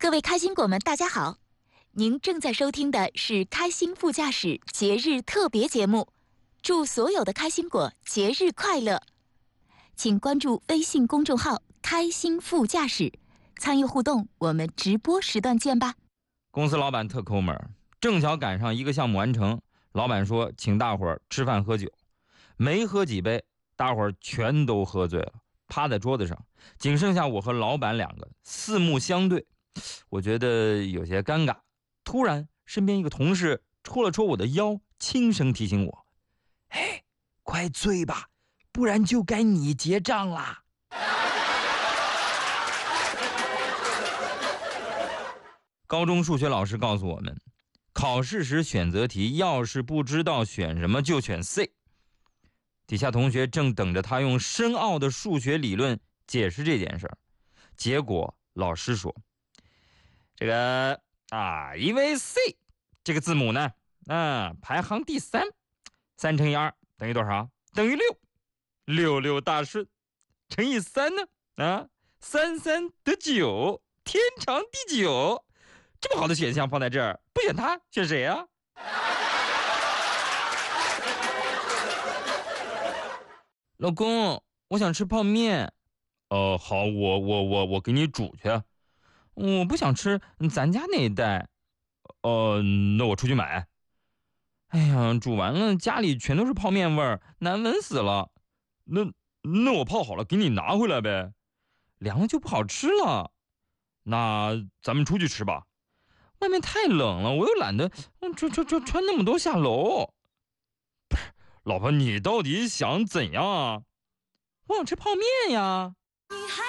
各位开心果们，大家好！您正在收听的是开心副驾驶节日特别节目，祝所有的开心果节日快乐！请关注微信公众号“开心副驾驶”，参与互动，我们直播时段见吧。 公司老板特抠门，正巧赶上一个项目完成，老板说请大伙儿吃饭喝酒，没喝几杯，大伙儿全都喝醉了，趴在桌子上，仅剩下我和老板两个，四目相对，我觉得有些尴尬。突然身边一个同事戳了戳我的腰，轻声提醒我：哎，快醉吧，不然就该你结账啦。高中数学老师告诉我们，考试时选择题要是不知道选什么就选 C。 底下同学正等着他用深奥的数学理论解释这件事儿，结果老师说，这个因为 C 这个字母呢排行第3，3乘以2等于多少？等于6，66大顺，乘以3呢33得9，天长地久。这么好的选项放在这儿，不选它选谁啊？老公，我想吃泡面。好，我给你煮去。我不想吃咱家那一袋。那我出去买。哎呀，煮完了家里全都是泡面味儿，难闻死了。那我泡好了给你拿回来呗。凉了就不好吃了。那咱们出去吃吧。外面太冷了，我又懒得穿那么多下楼。不是，老婆，你到底想怎样啊？我想吃泡面呀。